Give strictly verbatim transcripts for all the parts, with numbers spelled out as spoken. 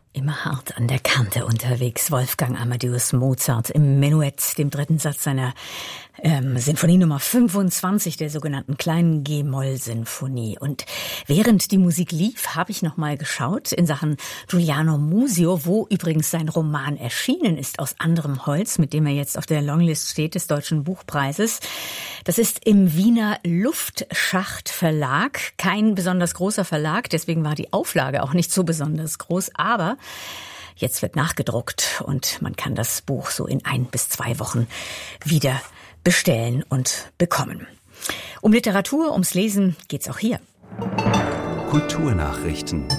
Immer hart an der Kante unterwegs. Wolfgang Amadeus Mozart im Menuett, dem dritten Satz seiner ähm, Sinfonie Nummer fünfundzwanzig, der sogenannten kleinen G-Moll-Sinfonie. Und während die Musik lief, habe ich noch mal geschaut in Sachen Giuliano Musio, wo übrigens sein Roman erschienen ist, Aus anderem Holz, mit dem er jetzt auf der Longlist steht des Deutschen Buchpreises. Das ist im Wiener Luftschacht Verlag. Kein besonders großer Verlag, deswegen war die Auflage auch nicht so besonders groß, aber jetzt wird nachgedruckt und man kann das Buch so in ein bis zwei Wochen wieder bestellen und bekommen. Um Literatur, ums Lesen geht's auch hier. Kulturnachrichten.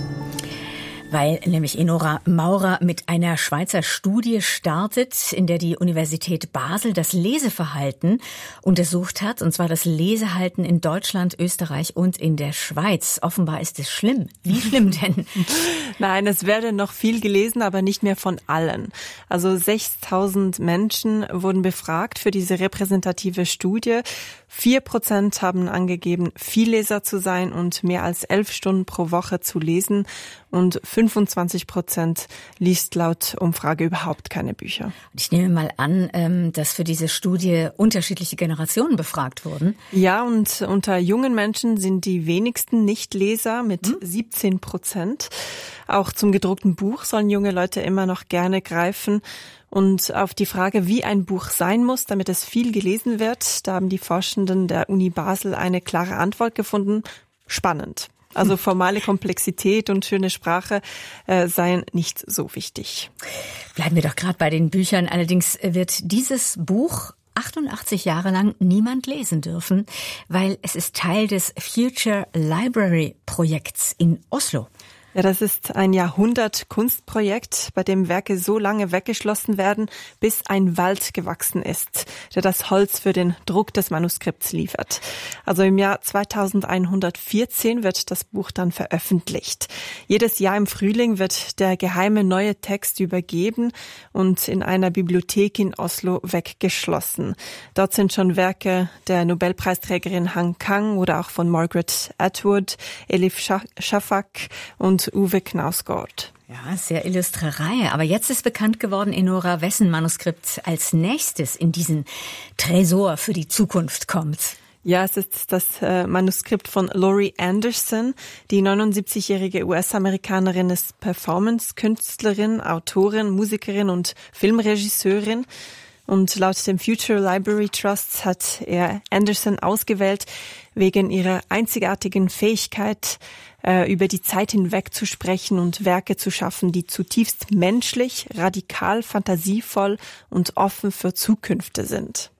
Weil nämlich Enora Maurer mit einer Schweizer Studie startet, in der die Universität Basel das Leseverhalten untersucht hat, und zwar das Lesehalten in Deutschland, Österreich und in der Schweiz. Offenbar ist es schlimm. Wie schlimm denn? Nein, es werde noch viel gelesen, aber nicht mehr von allen. Also sechstausend Menschen wurden befragt für diese repräsentative Studie. Vier Prozent haben angegeben, Vielleser zu sein und mehr als elf Stunden pro Woche zu lesen. Und fünfundzwanzig Prozent liest laut Umfrage überhaupt keine Bücher. Ich nehme mal an, dass für diese Studie unterschiedliche Generationen befragt wurden. Ja, und unter jungen Menschen sind die wenigsten Nichtleser mit hm? siebzehn Prozent. Auch zum gedruckten Buch sollen junge Leute immer noch gerne greifen. Und auf die Frage, wie ein Buch sein muss, damit es viel gelesen wird, da haben die Forschenden der Uni Basel eine klare Antwort gefunden. Spannend. Also formale Komplexität und schöne Sprache äh, seien nicht so wichtig. Bleiben wir doch gerade bei den Büchern. Allerdings wird dieses Buch achtundachtzig Jahre lang niemand lesen dürfen, weil es ist Teil des Future Library Projekts in Oslo. Ja, das ist ein Jahrhundert-Kunstprojekt, bei dem Werke so lange weggeschlossen werden, bis ein Wald gewachsen ist, der das Holz für den Druck des Manuskripts liefert. Also im Jahr zweitausendeinhundertvierzehn wird das Buch dann veröffentlicht. Jedes Jahr im Frühling wird der geheime neue Text übergeben und in einer Bibliothek in Oslo weggeschlossen. Dort sind schon Werke der Nobelpreisträgerin Han Kang oder auch von Margaret Atwood, Elif Shafak und Uwe Knausgård. Ja, sehr illustre Reihe. Aber jetzt ist bekannt geworden, Enora, wessen Manuskript als nächstes in diesen Tresor für die Zukunft kommt. Ja, es ist das äh, Manuskript von Laurie Anderson. Die neunundsiebzigjährige U S-Amerikanerin ist Performance-Künstlerin, Autorin, Musikerin und Filmregisseurin. Und laut dem Future Library Trust hat er Anderson ausgewählt wegen ihrer einzigartigen Fähigkeit, über die Zeit hinweg zu sprechen und Werke zu schaffen, die zutiefst menschlich, radikal, fantasievoll und offen für Zukünfte sind.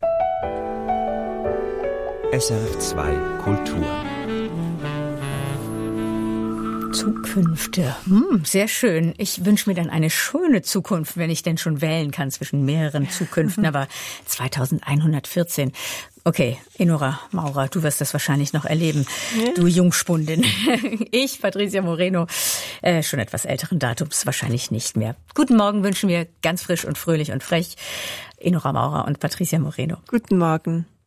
S R F zwei Kultur. Zukünfte. Hm, sehr schön. Ich wünsche mir dann eine schöne Zukunft, wenn ich denn schon wählen kann zwischen mehreren Zukünften. Aber zweitausendeinhundertvierzehn. Okay, Enora Maurer, du wirst das wahrscheinlich noch erleben. Ja. Du Jungspundin. Ich, Patricia Moreno, äh, schon etwas älteren Datums, wahrscheinlich nicht mehr. Guten Morgen wünschen wir ganz frisch und fröhlich und frech Enora Maurer und Patricia Moreno. Guten Morgen.